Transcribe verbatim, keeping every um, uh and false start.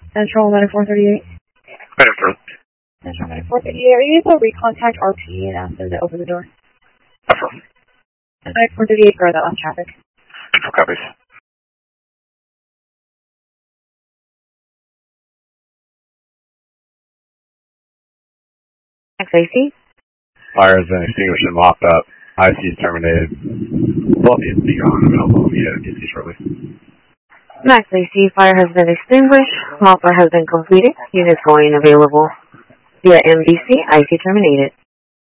Central Medic four thirty-eight. Central. Central Medic four thirty-eight. Are you able to recontact R P and ask them to open the door? Central. Medic four thirty-eight for that last traffic. Central copies. Max A C. Fire has been extinguished and mopped up. I C is terminated. Well, it's beyond available. Yeah, D C shortly. Max A C, fire has been extinguished. Mopper has been completed. Units going available via M D C. I C terminated.